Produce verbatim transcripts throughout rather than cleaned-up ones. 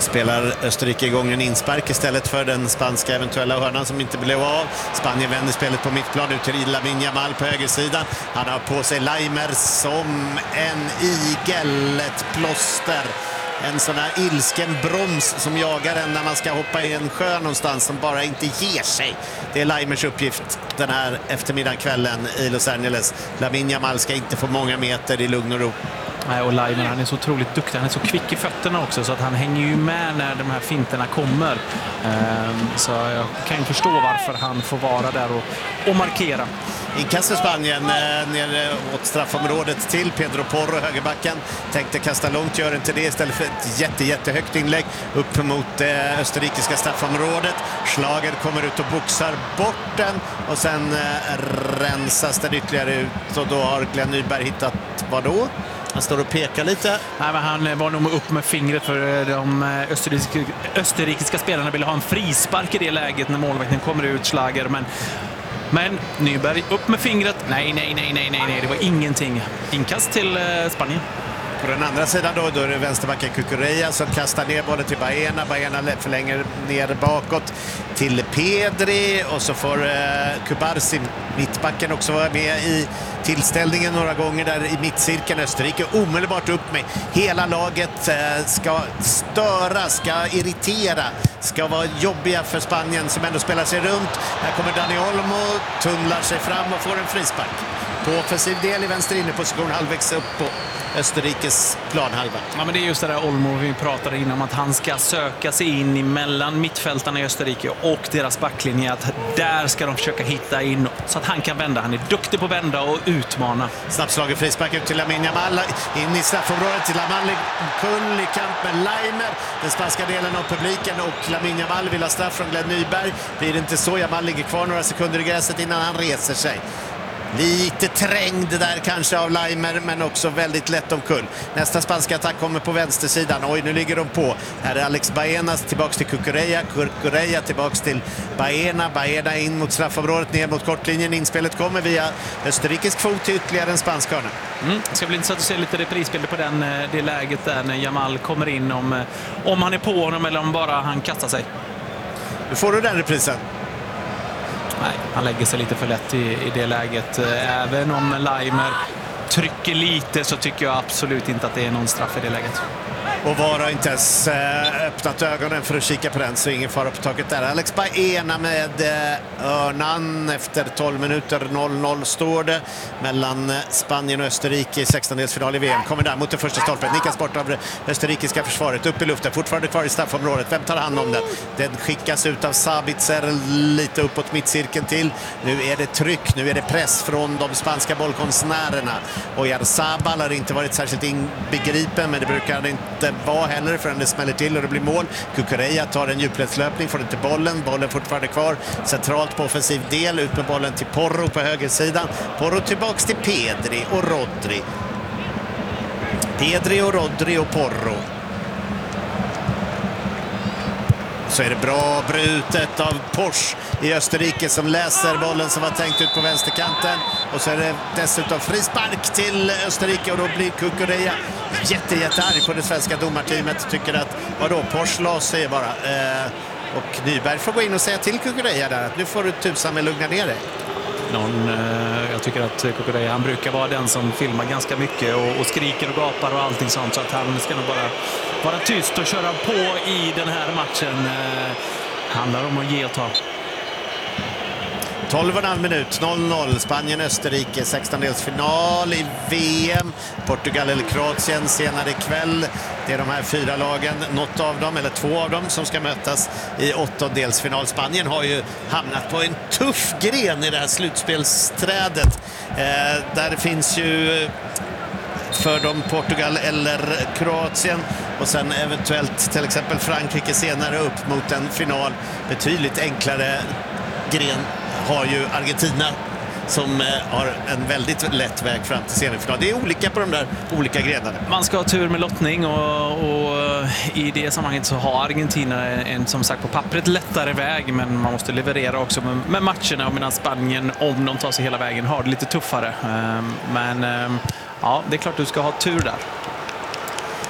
spelar Österrike igång en inspark istället för den spanska eventuella hörnan som inte blev av. Spanien vänder spelet på mittplan ut till Lamine Yamal på högersidan. Han har på sig Laimer som en igel, ett plåster. En sån här ilsken broms som jagar en när man ska hoppa i en sjö någonstans som bara inte ger sig. Det är Laimers uppgift den här eftermiddagskvällen i Los Angeles. Lamine Yamal ska inte få många meter i lugn och ro. Nej, och Laimer, han är så otroligt duktig. Han är så kvick i fötterna också så att han hänger ju med när de här finterna kommer. Ehm, så jag kan ju förstå varför han får vara där och, och markera. Inkast för Spanien eh, ner åt straffområdet till Pedro Porro, högerbacken. Tänkte kasta långt, gör inte det istället för ett jätte, jättehögt inlägg upp mot eh, österrikiska straffområdet. Schlager kommer ut och boxar bort den och sen eh, rensas den ytterligare ut och då har Glenn Nyberg hittat vad då? Han står och pekar lite. Nej, men han var nog upp med fingret för de österrikiska, österrikiska spelarna ville ha en frispark i det läget när målvakten kommer ut, Schlager. Men, men Nyberg upp med fingret. Nej, nej, nej, nej, nej, nej. Det var ingenting. Inkast till eh, Spanien. På den andra sidan då, då är det vänsterbacken Cucurella som kastar ner bollen till Baena. Baena förlänger ner bakåt till Pedri och så får eh, Kubarsi, mittbacken, också vara med i tillställningen några gånger där i mittcirkeln. Österrike omedelbart upp med. Hela laget eh, ska störa, ska irritera, ska vara jobbiga för Spanien som ändå spelar sig runt. Här kommer Dani Olmo, tunnlar sig fram och får en frispark. På offensiv del i vänster inneposition halvvägs upp på Österrikes planhalva. Ja, men det är just det där Olmo vi pratade innan om, att han ska söka sig in mellan mittfältarna i Österrike och deras backlinje, att där ska de försöka hitta in så att han kan vända. Han är duktig på att vända och utmana. Snabbslagen frispark ut till Lamine Yamal in i straffområdet till Yamal kull i kamp med Laimer, den spanska delen av publiken, och Lamine Yamal vill ha straff från Glenn Nyberg. Blir det inte så, Yamal ligger kvar några sekunder i gräset innan han reser sig. Lite trängd där kanske av Laimer, men också väldigt lätt omkull. Nästa spanska attack kommer på vänstersidan. Oj, nu ligger de på. Här är Alex Baena tillbaks till Cucurella. Cucurella tillbaks till Baena. Baena in mot straffområdet, ner mot kortlinjen. Inspelet kommer via österrikisk fot till ytterligare en spansk hörna. Mm. Det ska bli intressant att se lite reprisbilder på den, det läget där när Yamal kommer in. Om, om han är på honom eller om bara han kastar sig. Nu får du den reprisen. Nej, han lägger sig lite för lätt i, i det läget. Även om Laimer trycker lite så tycker jag absolut inte att det är någon straff i det läget. Och var har inte ens äh, öppnat ögonen för att kika på den, så ingen fara på taket där. Alex Baena med äh, Örnan efter tolv minuter, noll noll står det mellan Spanien och Österrike i sextondelsfinal i V M. Kommer där mot det första stolpen, nickas bort av det österrikiska försvaret, upp i luften, fortfarande kvar i straffområdet. Vem tar hand om den? Den skickas ut av Sabitzer lite uppåt mittcirkeln till. Nu är det tryck, nu är det press från de spanska bollkonstnärerna. Och Jarzabal har inte varit särskilt inbegripen, men det brukar inte var heller förrän det smäller till och det blir mål. Cucurella tar en djupledslöpning, får inte bollen. Bollen fortfarande kvar centralt på offensiv del. Ut med bollen till Porro på högersidan. Porro tillbaks till Pedri och Rodri. Pedri och Rodri och Porro. Så är det bra brutet av Porsche i Österrike som läser bollen som var tänkt ut på vänsterkanten. Och så är det dessutom frispark till Österrike och då blir Cucurella jätte, jättearg på det svenska domarteamet. Tycker att, vadå, Porsche la sig bara. Eh, och Nyberg får gå in och säga till Cucurella där att nu får du tusan med lugna ner dig. Någon, eh, jag tycker att Cucurella, han brukar vara den som filmar ganska mycket och, och skriker och gapar och allting sånt, så att han ska nog bara vara tyst och köra på i den här matchen. Eh, handlar om att ge och ta. tolv och en halv minut, noll noll. Spanien-Österrike, sextondelsfinal i V M. Portugal eller Kroatien senare ikväll. Det är de här fyra lagen, något av dem, eller två av dem, som ska mötas i åttondelsfinal. Spanien har ju hamnat på en tuff gren i det här slutspelsträdet. Eh, där finns ju för dem Portugal eller Kroatien och sen eventuellt till exempel Frankrike senare upp mot en final. Betydligt enklare gren har ju Argentina som har en väldigt lätt väg fram till semifinal. Det är olika på de där olika grenarna. Man ska ha tur med lottning och, och i det sammanhanget så har Argentina en, som sagt, på pappret lättare väg, men man måste leverera också med, med matcherna, och medan Spanien, om de tar sig hela vägen, har det lite tuffare. Men ja, det är klart du ska ha tur där.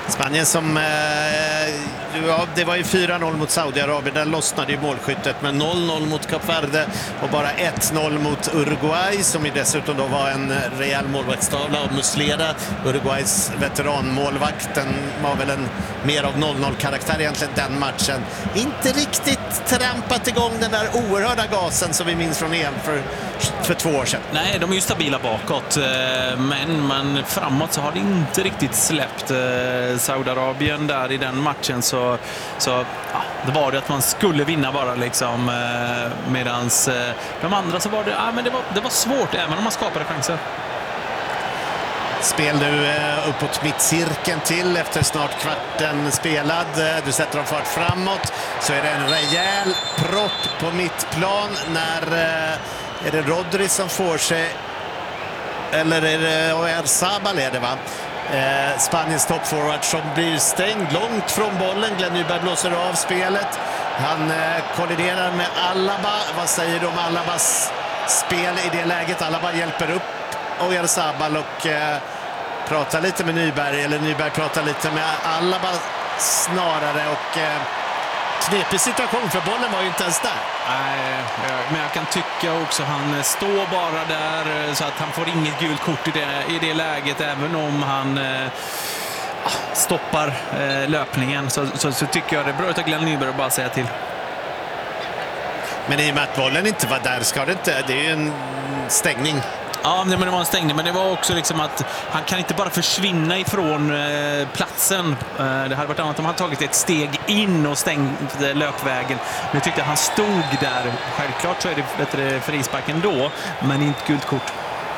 Spanien som, eh, ja, det var ju fyra noll mot Saudiarabien, där lossnade ju målskyttet, men noll noll mot Kap Verde och bara ett noll mot Uruguay, som ju dessutom då var en rejäl målvaktstavla av Muslera, Uruguays veteranmålvakt. Den var väl en mer av noll noll-karaktär egentligen den matchen. Inte riktigt trampat igång den där oerhörda gasen som vi minns från E M för, för två år sedan. Nej, de är ju stabila bakåt, men man, framåt så har det inte riktigt släppt. Saudiarabien där i den matchen så, så ja, det var det att man skulle vinna bara liksom, medans de andra så var det, ja, men det var, det var svårt även om man skapade chanser. Spel nu uppåt mittcirkeln till efter snart kvarten spelad. Du sätter dem fart framåt, så är det en rejäl propp på mittplan när är det Rodri som får sig, eller är det Oyarzabal är det va? Eh, Spaniens toppforward som blir stängd långt från bollen. Glenn Nyberg blåser av spelet. Han eh, kolliderar med Alaba. Vad säger du om Alabas spel i det läget? Alaba hjälper upp Oyarzabal och eh, pratar lite med Nyberg, eller Nyberg pratar lite med Alaba snarare, och eh, knepig situation för bollen var ju inte ens där. Nej, men jag kan tycka också han står bara där så att han får inget gult kort i det, i det läget, även om han eh, stoppar eh, löpningen så, så, så tycker jag det är bra att Glenn Nyberg bara säga till. Men i och med att bollen inte var där ska det inte, det är ju en stängning. Ja, men det var en stängning, men det var också liksom att han kan inte bara försvinna ifrån eh, platsen. Eh, det hade varit annat om han tagit ett steg in och stängt eh, löpvägen. Men jag tyckte att han stod där. Självklart så är det bättre frispark ändå, men inte gult kort.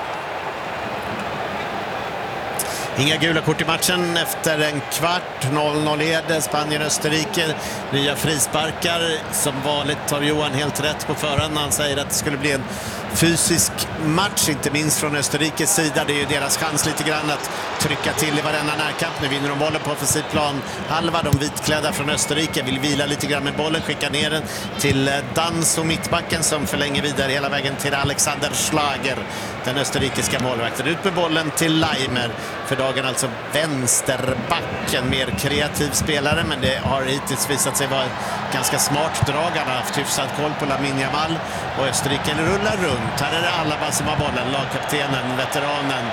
Inga gula kort i matchen efter en kvart. noll noll leder Spanien-Österrike. Nya frisparkar. Som vanligt tar Johan helt rätt på förhand när han säger att det skulle bli en fysisk match, inte minst från Österrikes sida. Det är ju deras chans lite grann att trycka till i varenda närkamp. Nu vinner de bollen på offensiv plan. Halva de vitklädda från Österrike vill vila lite grann med bollen, skicka ner den till Dans och mittbacken som förlänger vidare hela vägen till Alexander Schlager, den österrikiska målvakten. Ut med bollen till Leimer, för dagen alltså vänsterbacken, mer kreativ spelare, men det har hittills visat sig vara ganska smart drag. Han har haft hyfsad koll på Lamine Yamal och Österrike rullar runt. Här är det Alaba som har bollen, lagkaptenen, veteranen.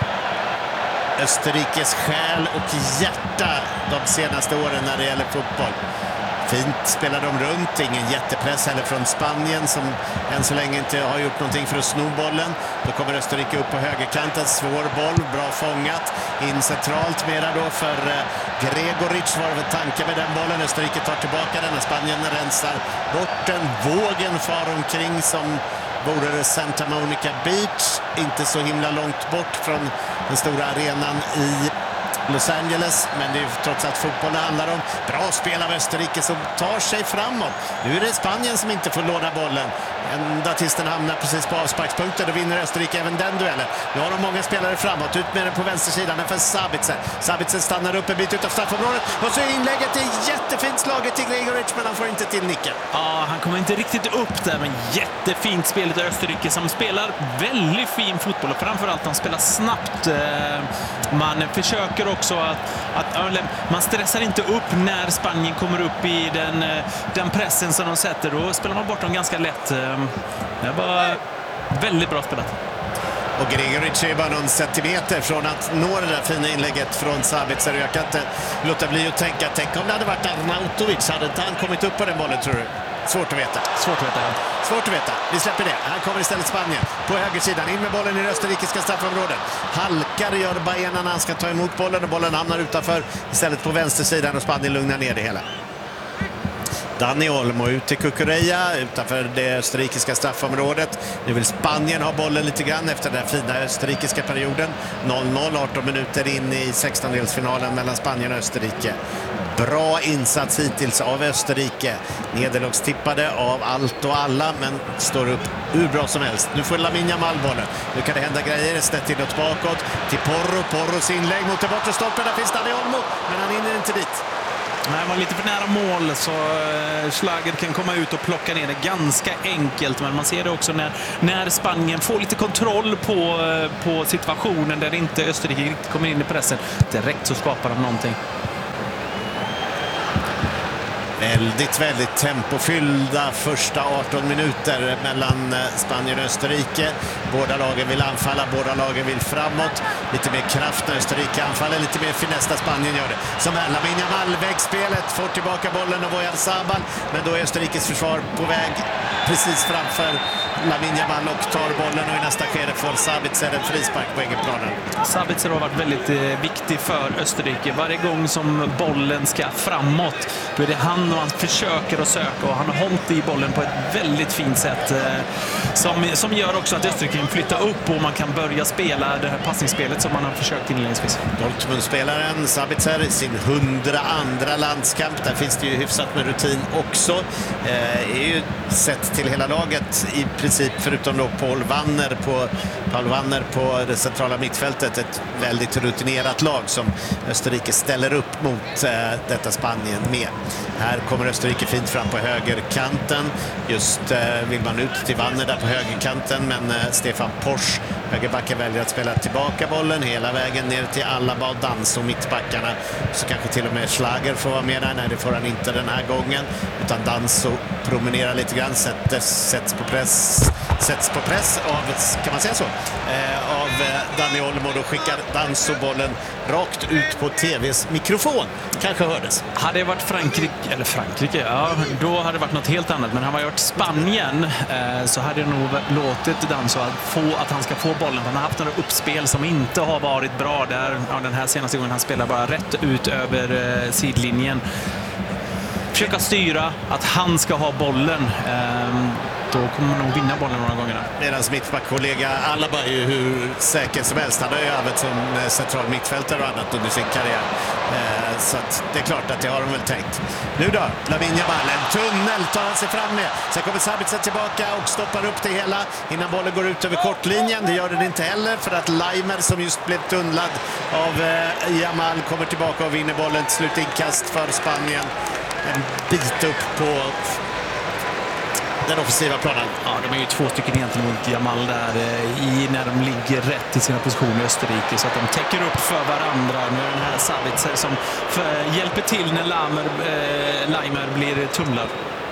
Österrikes själ och hjärta de senaste åren när det gäller fotboll. Fint spelar de runt, ingen jättepress heller från Spanien som än så länge inte har gjort någonting för att sno bollen. Då kommer Österrike upp på högerkanten, svår boll, bra fångat. In centralt mera då för Gregoric var det väl tanken med den bollen. Österrike tar tillbaka den och Spanien rensar bort den. Vågen far omkring som vore det Santa Monica Beach, inte så himla långt bort från den stora arenan i Los Angeles, men det är trots allt fotboll det handlar om. Bra spel av Österrike som tar sig framåt. Nu är det Spanien som inte får låna bollen. Ända tills den hamnar precis på avsparkspunkten, då vinner Österrike även den duellen. Nu har de många spelare framåt, ut med den på vänstersidan, den för Sabitzer. Sabitzer stannar upp en bit utanför straffområdet och så är inlägget är jättefint slaget till Gregoric, men han får inte till nicken. Ja, han kommer inte riktigt upp där, men jättefint spel av Österrike som spelar väldigt fin fotboll och framförallt de spelar snabbt. Man försöker också att, att man stressar inte upp när Spanien kommer upp i den, den pressen som de sätter. Då spelar man bort dem ganska lätt. Det var väldigt bra spelat. Och Gregoric är bara någon centimeter från att nå det där fina inlägget från Sabitzer. Jag kan inte låta bli att tänka, tänk om det hade varit Arnautovic, hade inte han kommit upp på den bollen, tror du? Svårt att veta. Svårt att veta, ja. Svårt att veta. Vi släpper det. Här kommer istället Spanien på högersidan. In med bollen i det österrikiska straffområdet. Halkar gör Bayerna när han ska ta emot bollen och bollen hamnar utanför istället på vänstersidan och Spanien lugnar ner det hela. Dani Olmo ut till Cucurella utanför det österrikiska straffområdet. Nu vill Spanien ha bollen lite grann efter den fina österrikiska perioden. noll noll, arton minuter in i sextondelsfinalen mellan Spanien och Österrike. Bra insats hittills av Österrike. Nederlagstippade av allt och alla, men står upp hur bra som helst. Nu får Lamine Yamal bollen. Nu kan det hända grejer. Snett inåt bakåt till Porro. Porros inlägg mot det bortre stolpen. Där finns Dani Olmo, men han hinner inte dit. När han var lite för nära mål så Schlager kan komma ut och plocka ner det ganska enkelt. Men man ser det också när, när Spanien får lite kontroll på, på situationen där inte Österrike riktigt kommer in i pressen. Direkt så skapar de någonting. Väldigt, väldigt tempofyllda första arton minuter mellan Spanien och Österrike. Båda lagen vill anfalla, båda lagen vill framåt. Lite mer kraft när Österrike anfaller, lite mer finess när Spanien gör det. Som här, Lamine Yamal vägspelet, får tillbaka bollen och Oyarzabal. Men då är Österrikes försvar på väg precis framför Lamine Yamal och tar bollen, och i nästa skede får Sabitzer en frispark på egen planen. Sabitzer har varit väldigt eh, viktig för Österrike. Varje gång som bollen ska framåt, då är det han och han försöker att söka, och han har hållit i bollen på ett väldigt fint sätt eh, som, som gör också att Österrike kan flytta upp och man kan börja spela det här passningsspelet som man har försökt inledningsvis. Dortmund-spelaren Sabitzer, sin hundra andra landskamp. Där finns det ju hyfsat med rutin också. Eh, är ju sett till hela laget i princip, förutom då Paul Wanner på, Paul Wanner på det centrala mittfältet. Ett väldigt rutinerat lag som Österrike ställer upp mot eh, detta Spanien med. Här kommer Österrike fint fram på högerkanten. Just eh, vill man ut till Wanner där på högerkanten, men eh, Stefan Posch, högerbacken, väljer att spela tillbaka bollen hela vägen ner till Alaba och Danso, mittbackarna. Så kanske till och med Schlager får vara med där. Nej, det får han inte den här gången, utan Danso promenerar lite grann, sätter, sätts på press sätts på press av, kan man säga så, eh, av eh, Dani Olmo. Då skickar Danso bollen rakt ut på tvs mikrofon. Kanske hördes. Hade det varit Frankrike, eller Frankrike, ja, då hade det varit något helt annat. Men han har varit Spanien, eh, så hade jag nog låtit Danso att, få, att han ska få bollen. Han har haft några uppspel som inte har varit bra där. Ja, den här senaste gången han spelar bara rätt ut över eh, sidlinjen. Försöka styra att han ska ha bollen. Eh, då kommer man nog vinna bollen några gånger. Medan mittbackkollega Alaba är ju hur säker som helst. Han har ju arbetat som central mittfältare och annat under sin karriär. Eh, så att det är klart att det har de väl tänkt. Nu då, Lamine Yamal, en tunnel tar han sig fram med. Sen kommer Sabitzer tillbaka och stoppar upp det hela innan bollen går ut över kortlinjen. Det gör den inte heller, för att Leimer, som just blev tunnlad av eh, Yamal, kommer tillbaka och vinner bollen. Slut inkast för Spanien. En bit upp på den offensiva planen. Ja, de är ju två stycken egentligen mot Yamal där i, när de ligger rätt i sina positioner i Österrike, så att de täcker upp för varandra. Nu är den här Sabitzer som för, hjälper till när Lamer, eh, Leimer blir tumlad.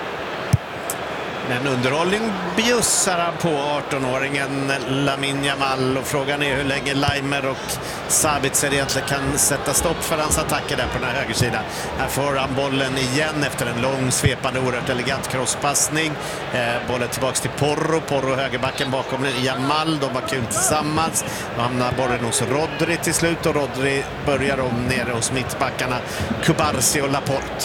Men underhållning bjussar han på arton-åringen Lamine Yamal, och frågan är hur länge Leimer och Sabitzer egentligen kan sätta stopp för hans attacker där på den här högersidan. Här får han bollen igen efter en lång, svepande, oerhört elegant crosspassning. Eh, bollen tillbaks till Porro. Porro högerbacken bakom Yamal. De var kul tillsammans. Då hamnar bollen hos Rodri till slut, och Rodri börjar om nere hos mittbackarna Kubarsi och Laporte.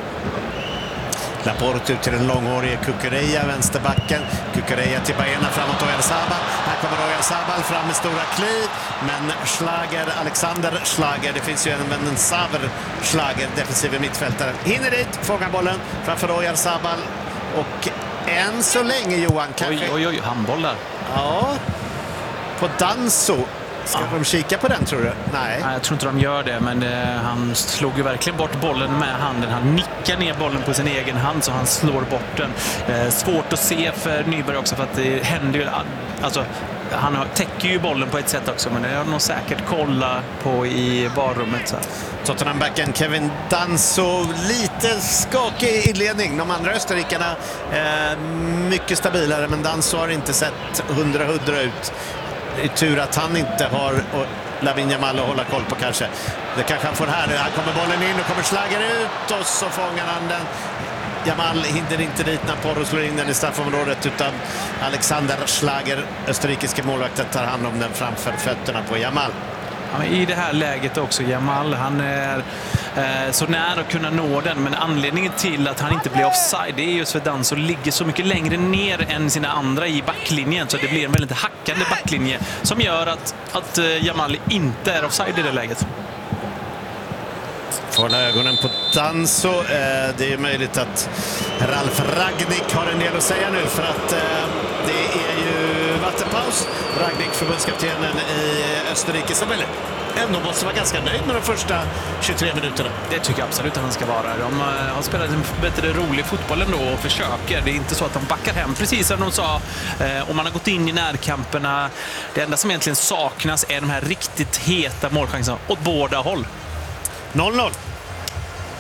Laporte ut till den långhårige Cucurella, vänsterbacken. Cucurella till Baena, framåt Oyarzabal. Här kommer Oyarzabal fram med stora kliv. Men Schlager, Alexander Schlager, det finns ju en, en Saver Schlager, defensiv mittfältare, hinner dit, fångar bollen framför Oyarzabal. Och än så länge, Johan, kanske... Oj, oj, oj, handbollar. Ja, på Danso. Ska ja. de kika på den, tror du? Nej. Nej, jag tror inte de gör det, men eh, han slog ju verkligen bort bollen med handen. Han nickar ner bollen på sin egen hand, så han slår bort den. Eh, svårt att se för Nyberg också, för att det händer ju... Alltså, han har, täcker ju bollen på ett sätt också, men det har nog säkert kolla på i barrummet. Tottenham-backen Kevin Danso, lite skakig inledning. De andra österrikarna eh, mycket stabilare, men Danso har inte sett hundra hundra ut. Det är tur att han inte har Lamine Yamal att hålla koll på kanske. Det kanske han får här. Här kommer bollen in och kommer Schlager ut, och så fångar han den. Yamal hinner inte dit när Porro slår in den i straffområdet, utan Alexander Schlager, österrikiska målvakten, tar hand om den framför fötterna på Yamal. Ja, men i det här läget också, Yamal, han är eh, så nära att kunna nå den, men anledningen till att han inte blir offside, det är just för att Danso ligger så mycket längre ner än sina andra i backlinjen, så det blir en väldigt hackande backlinje som gör att, att eh, Yamal inte är offside i det läget. Får ögonen på Danso. Eh, det är möjligt att Ralf Rangnick har en del att säga nu, för att eh, det är ju vattenpaus. Rangnick, förbundskaptenen i Österrike, som väl ändå måste vara ganska nöjd med de första tjugotre minuterna. Det tycker jag absolut att han ska vara. De har spelat en bättre rolig fotboll ändå och försöker. Det är inte så att de backar hem, precis som de sa. Eh, om man har gått in i närkamperna, det enda som egentligen saknas är de här riktigt heta målchanserna åt båda håll. noll noll.